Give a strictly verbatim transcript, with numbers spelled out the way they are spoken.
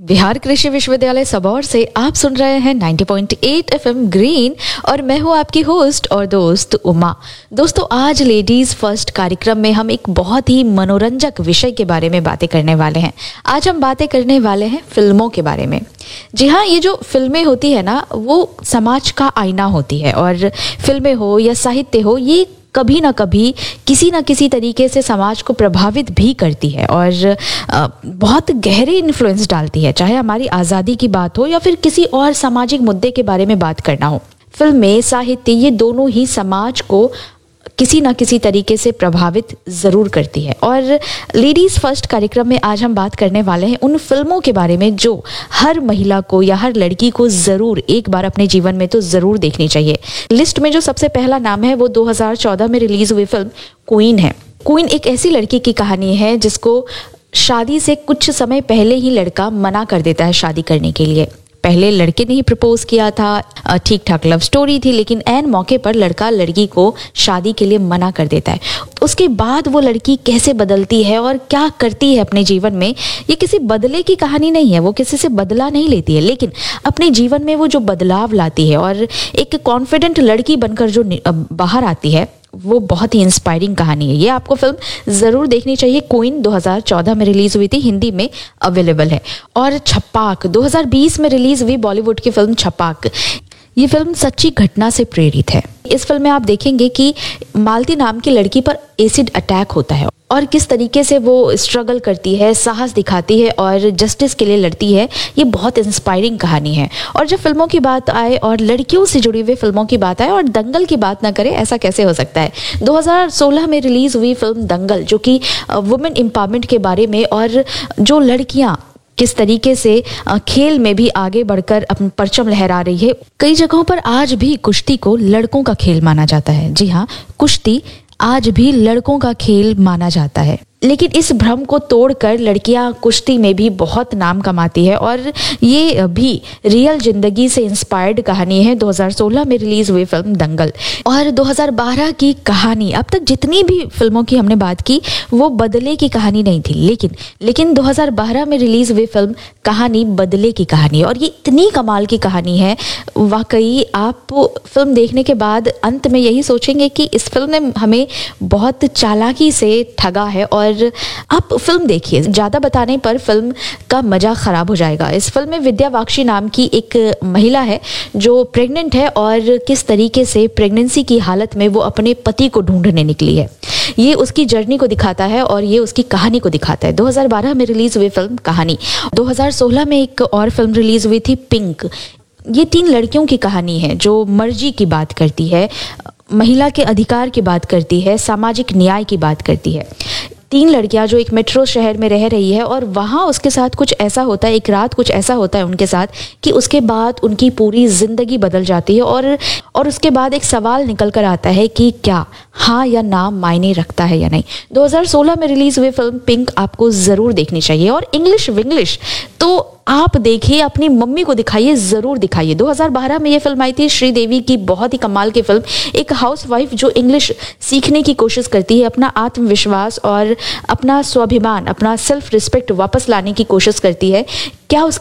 बिहार कृषि विश्वविद्यालय सबौर से आप सुन रहे हैं नब्बे पॉइंट आठ एफएम ग्रीन और मैं हूं आपकी होस्ट और दोस्त उमा। दोस्तों, आज लेडीज फर्स्ट कार्यक्रम में हम एक बहुत ही मनोरंजक विषय के बारे में बातें करने वाले हैं। आज हम बातें करने वाले हैं फिल्मों के बारे में। जी हाँ, ये जो फिल्में होती है ना, वो समाज का आईना होती है और फिल्में हो या साहित्य हो, ये कभी ना कभी किसी ना किसी तरीके से समाज को प्रभावित भी करती है और बहुत गहरे इन्फ्लुएंस डालती है, चाहे हमारी आज़ादी की बात हो या फिर किसी और सामाजिक मुद्दे के बारे में बात करना हो। फिल्में, साहित्य, ये दोनों ही समाज को किसी ना किसी तरीके से प्रभावित ज़रूर करती है। और लेडीज़ फर्स्ट कार्यक्रम में आज हम बात करने वाले हैं उन फिल्मों के बारे में जो हर महिला को या हर लड़की को ज़रूर एक बार अपने जीवन में तो ज़रूर देखनी चाहिए। लिस्ट में जो सबसे पहला नाम है वो दो हज़ार चौदह में रिलीज़ हुई फिल्म क्वीन है। क्वीन एक ऐसी लड़की की कहानी है जिसको शादी से कुछ समय पहले ही लड़का मना कर देता है शादी करने के लिए। पहले लड़के ने ही प्रपोज किया था, ठीक ठाक लव स्टोरी थी, लेकिन ऐन मौके पर लड़का लड़की को शादी के लिए मना कर देता है। उसके बाद वो लड़की कैसे बदलती है और क्या करती है अपने जीवन में, ये किसी बदले की कहानी नहीं है, वो किसी से बदला नहीं लेती है, लेकिन अपने जीवन में वो जो बदलाव लाती है और एक कॉन्फिडेंट लड़की बनकर जो बाहर आती है, वो बहुत ही इंस्पायरिंग कहानी है। ये आपको फिल्म ज़रूर देखनी चाहिए। क्वीन दो हज़ार चौदह में रिलीज़ हुई थी, हिंदी में अवेलेबल है। और छपाक दो हज़ार बीस में रिलीज़ हुई बॉलीवुड की फिल्म छपाक, ये फिल्म सच्ची घटना से प्रेरित है। इस फिल्म में आप देखेंगे कि मालती नाम की लड़की पर एसिड अटैक होता है और किस तरीके से वो स्ट्रगल करती है, साहस दिखाती है और जस्टिस के लिए लड़ती है। ये बहुत इंस्पायरिंग कहानी है। और जब फिल्मों की बात आए और लड़कियों से जुड़ी हुई फिल्मों की बात आए और दंगल की बात ना करें, ऐसा कैसे हो सकता है। दो हज़ार सोलह में रिलीज़ हुई फिल्म दंगल, जो कि वुमेन एम्पावरमेंट के बारे में और जो लड़कियाँ किस तरीके से खेल में भी आगे बढ़कर अपना परचम लहरा रही है। कई जगहों पर आज भी कुश्ती को लड़कों का खेल माना जाता है। जी हाँ, कुश्ती आज भी लड़कों का खेल माना जाता है, लेकिन इस भ्रम को तोड़कर लड़कियां कुश्ती में भी बहुत नाम कमाती है और ये भी रियल जिंदगी से इंस्पायर्ड कहानी है। दो हज़ार सोलह में रिलीज हुई फिल्म दंगल। और दो हज़ार बारह की कहानी, अब तक जितनी भी फिल्मों की हमने बात की वो बदले की कहानी नहीं थी, लेकिन लेकिन दो हज़ार बारह में रिलीज हुई फिल्म कहानी बदले की कहानी है और ये इतनी कमाल की कहानी है। वाकई आप फिल्म देखने के बाद अंत में यही सोचेंगे कि इस फिल्म ने हमें बहुत चालाकी से ठगा है। और आप फिल्म देखिए, ज़्यादा बताने पर फिल्म का मजा खराब हो जाएगा। इस फिल्म में विद्या वाक्षी नाम की एक महिला है जो प्रेग्नेंट है और किस तरीके से प्रेगनेंसी की हालत में वो अपने पति को ढूंढने निकली है, ये उसकी जर्नी को दिखाता है और ये उसकी कहानी को दिखाता है। दो हज़ार बारह में रिलीज हुई फिल्म कहानी। दो हज़ार सोलह में एक और फिल्म रिलीज हुई थी पिंक। ये तीन लड़कियों की कहानी है जो मर्जी की बात करती है, महिला के अधिकार की बात करती है, सामाजिक न्याय की बात करती है। तीन लड़कियां जो एक मेट्रो शहर में रह रही है और वहाँ उसके साथ कुछ ऐसा होता है, एक रात कुछ ऐसा होता है उनके साथ कि उसके बाद उनकी पूरी ज़िंदगी बदल जाती है और और उसके बाद एक सवाल निकल कर आता है कि क्या हाँ या ना मायने रखता है या नहीं। दो हज़ार सोलह में रिलीज़ हुई फिल्म पिंक आपको ज़रूर देखनी चाहिए। और इंग्लिश विंग्लिश तो आप देखिए, अपनी मम्मी को दिखाइए, ज़रूर दिखाइए। दो हज़ार बारह में ये फिल्म आई थी, श्रीदेवी की बहुत ही कमाल की फिल्म। एक हाउसवाइफ जो इंग्लिश सीखने की कोशिश करती है, अपना आत्मविश्वास और अपना स्वाभिमान, अपना सेल्फ रिस्पेक्ट वापस लाने की कोशिश करती है। क्या उस